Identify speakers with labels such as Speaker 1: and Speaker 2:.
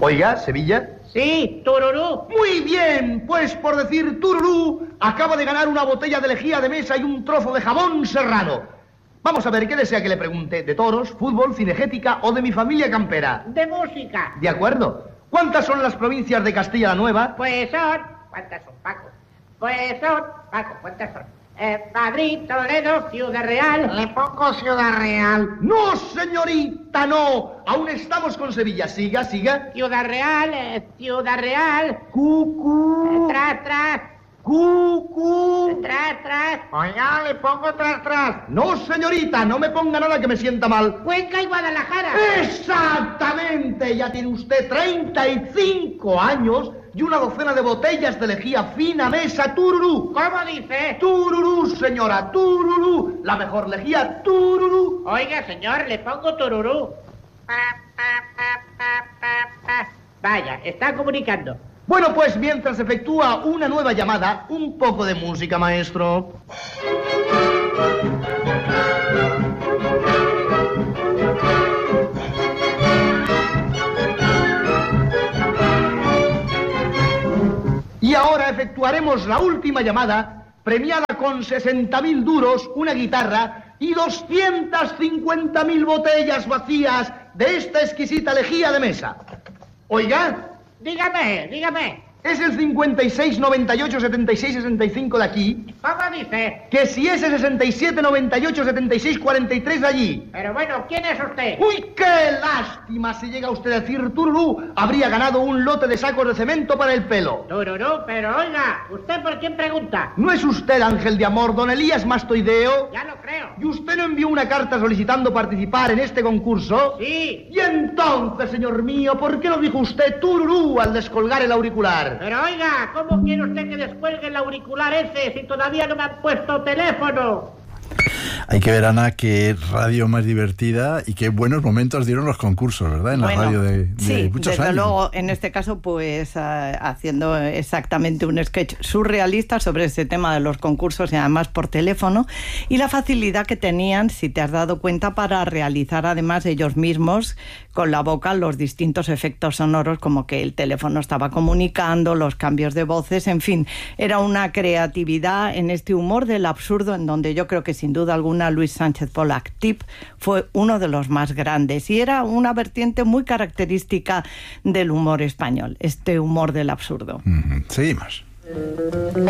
Speaker 1: Oiga, Sevilla.
Speaker 2: Sí, tururú.
Speaker 1: Muy bien, pues por decir tururú, acaba de ganar una botella de lejía de mesa y un trozo de jamón serrano. Vamos a ver, ¿qué desea que le pregunte? ¿De toros, fútbol, cinegética o de mi familia campera?
Speaker 2: De música.
Speaker 1: De acuerdo. ¿Cuántas son las provincias de Castilla la Nueva?
Speaker 2: Pues son... ¿Cuántas son, Paco? Pues son... Paco, ¿cuántas son? Madrid, Toledo, Ciudad Real.
Speaker 3: Le pongo Ciudad Real.
Speaker 1: ¡No, señorita, no! Aún estamos con Sevilla. Siga, siga.
Speaker 2: Ciudad Real, Ciudad Real.
Speaker 1: Cucu.
Speaker 2: Tras.
Speaker 1: Cucu.
Speaker 2: Tras.
Speaker 3: Oiga, le pongo tras.
Speaker 1: No, señorita, no me ponga nada que me sienta mal.
Speaker 2: Cuenca y Guadalajara.
Speaker 1: Exactamente, ya tiene usted 35 años y una docena de botellas de lejía fina mesa tururú.
Speaker 2: ¿Cómo dice?
Speaker 1: Tururú, señora, tururú. La mejor lejía, tururú.
Speaker 2: Oiga, señor, le pongo tururú. Vaya, está comunicando.
Speaker 1: Bueno, pues mientras efectúa una nueva llamada, un poco de música, maestro. Y ahora efectuaremos la última llamada, premiada con 60.000 duros, una guitarra y 250.000 botellas vacías de esta exquisita lejía de mesa. Oiga.
Speaker 2: Dígame.
Speaker 1: ¿Es el 56, 98, 76, 65 de aquí?
Speaker 2: ¿Cómo dice?
Speaker 1: Que si es el 67, 98, 76, 43 de allí.
Speaker 2: Pero bueno, ¿quién es usted?
Speaker 1: ¡Uy, qué lástima! Si llega usted a decir tururú, habría ganado un lote de sacos de cemento para el pelo.
Speaker 2: Tururú, pero oiga, ¿usted por quién pregunta?
Speaker 1: ¿No es usted ángel de amor, don Elías Mastoideo?
Speaker 2: Ya lo creo.
Speaker 1: ¿Y usted no envió una carta solicitando participar en este concurso?
Speaker 2: Sí.
Speaker 1: Y entonces, señor mío, ¿por qué no dijo usted tururú al descolgar el auricular?
Speaker 2: Pero oiga, ¿cómo quiere usted que descuelgue el auricular ese si todavía no me han puesto teléfono?
Speaker 4: Hay que ver, Ana, qué radio más divertida y qué buenos momentos dieron los concursos, ¿verdad? En la radio de
Speaker 5: sí,
Speaker 4: muchos
Speaker 5: desde
Speaker 4: años.
Speaker 5: luego, en este caso, pues haciendo exactamente un sketch surrealista sobre ese tema de los concursos y además por teléfono, y la facilidad que tenían, si te has dado cuenta, para realizar además ellos mismos con la boca los distintos efectos sonoros, como que el teléfono estaba comunicando, los cambios de voces, en fin, era una creatividad en este humor del absurdo en donde yo creo que sin duda alguna Luis Sánchez Pollack Tip fue uno de los más grandes y era una vertiente muy característica del humor español, este humor del absurdo.
Speaker 4: Seguimos.